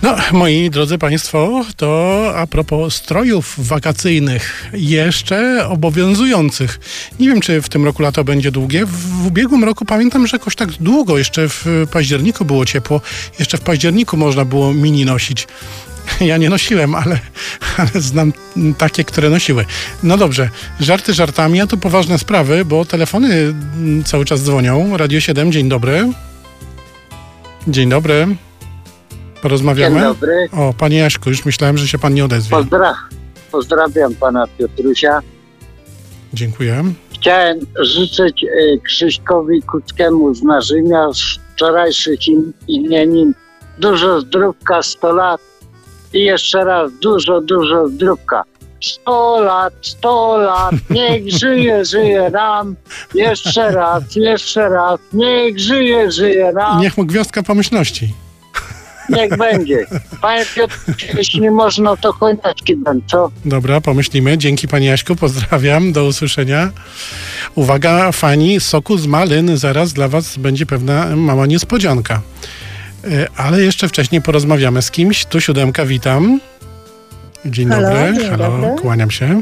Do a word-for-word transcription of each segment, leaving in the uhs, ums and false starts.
No, moi drodzy Państwo, to a propos strojów wakacyjnych, jeszcze obowiązujących. Nie wiem, czy w tym roku lato będzie długie. W, w ubiegłym roku pamiętam, że jakoś tak długo, jeszcze w październiku było ciepło. Jeszcze w październiku można było mini nosić. Ja nie nosiłem, ale, ale znam takie, które nosiły. No dobrze, żarty żartami, a tu poważne sprawy, bo telefony cały czas dzwonią. Radio siedem, dzień dobry. Dzień dobry. Porozmawiamy? Dzień dobry. O, panie Jaśku, już myślałem, że się pan nie odezwie. Pozdra- pozdrawiam pana Piotrusia. Dziękuję. Chciałem życzyć y, Krzyśkowi Kuckiemu z Narzymia z wczorajszych im, imienin dużo zdrówka, sto lat i jeszcze raz dużo, dużo zdrówka. sto lat, sto lat, niech żyje, żyje nam. Jeszcze raz, jeszcze raz, niech żyje, żyje nam. Niech mu gwiazdka pomyślności. Niech będzie. Panie Piotr, jeśli można, to kończki dam, co? Dobra, pomyślimy. Dzięki panie Jaśku, pozdrawiam, do usłyszenia. Uwaga, fani soku z malin, zaraz dla was będzie pewna mała niespodzianka. E, Ale jeszcze wcześniej porozmawiamy z kimś. Tu siódemka, witam. Dzień Halo, dobry. dzień Halo, dobry. kłaniam się.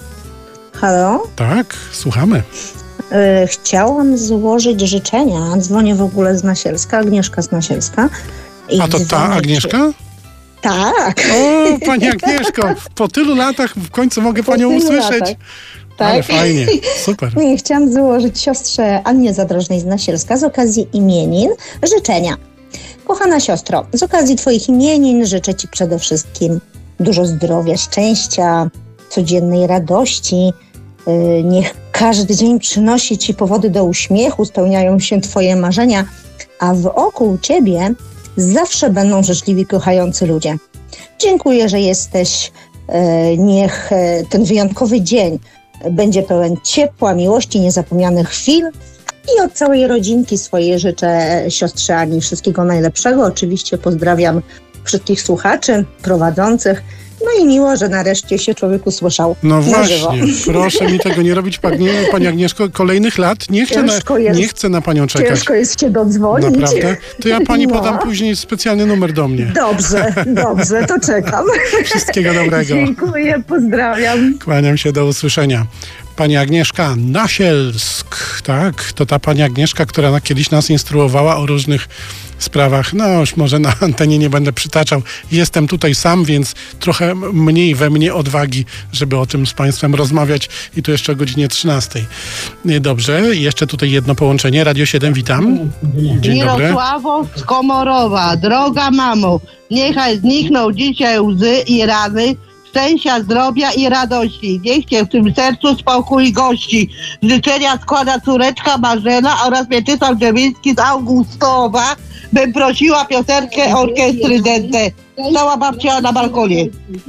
Halo? Tak, słuchamy. E, chciałam złożyć życzenia. Dzwonię w ogóle z Nasielska, Agnieszka z Nasielska. I A to ta dzwonię Agnieszka? Ci... Tak. O, pani Agnieszko, po tylu latach w końcu mogę Po panią tylu usłyszeć. latach. Ale Tak. fajnie, super. I chciałam złożyć siostrze Annie Zadrożnej z Nasielska z okazji imienin życzenia. Kochana siostro, z okazji twoich imienin życzę ci przede wszystkim dużo zdrowia, szczęścia, codziennej radości. Yy, Niech każdy dzień przynosi ci powody do uśmiechu, spełniają się twoje marzenia, a wokół ciebie zawsze będą życzliwi, kochający ludzie. Dziękuję, że jesteś. Yy, Niech yy, ten wyjątkowy dzień będzie pełen ciepła, miłości, niezapomnianych chwil. I od całej rodzinki swojej życzę siostrze Ani wszystkiego najlepszego. Oczywiście pozdrawiam wszystkich słuchaczy, prowadzących. No i miło, że nareszcie się człowiek usłyszał No na żywo. właśnie, proszę mi tego nie robić, pani, pani Agnieszko, kolejnych lat. Nie chcę, na, Ciężko jest. nie chcę na panią czekać. Ciężko jest się dodzwonić. Naprawdę? To ja pani No. podam później specjalny numer do mnie. Dobrze, dobrze, to czekam. Wszystkiego dobrego. Dziękuję, pozdrawiam. Kłaniam się, do usłyszenia. Pani Agnieszka Nasielsk, tak? To ta pani Agnieszka, która na- kiedyś nas instruowała o różnych sprawach. No już może na antenie nie będę przytaczał. Jestem tutaj sam, więc trochę mniej we mnie odwagi, żeby o tym z państwem rozmawiać i to jeszcze o godzinie trzynastej. Dobrze, jeszcze tutaj jedno połączenie. Radio siedem, witam. Dzień dobry. Mirosławo z Komorowa, droga mamo, niechaj znikną dzisiaj łzy i rany, szczęścia, zdrowia i radości. Niech cię w tym sercu spokój gości. Życzenia składa córeczka Marzena oraz Mieczysław Dziewiński z Augustowa. Bym prosiła piosenkę orkiestry Dente. Cała babcia na balkonie.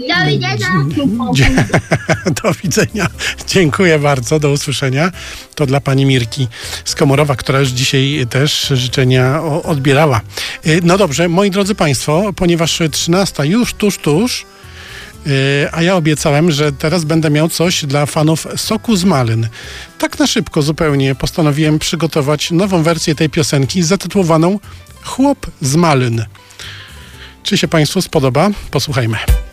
Dzie- Do widzenia. Dziękuję bardzo. Do usłyszenia. To dla pani Mirki z Komorowa, która już dzisiaj też życzenia o- odbierała. Y, No dobrze, moi drodzy państwo, ponieważ trzynasta już tuż, tuż, y, a ja obiecałem, że teraz będę miał coś dla fanów soku z malin. Tak na szybko zupełnie postanowiłem przygotować nową wersję tej piosenki zatytułowaną Chłop z malin. Czy się państwu spodoba? Posłuchajmy.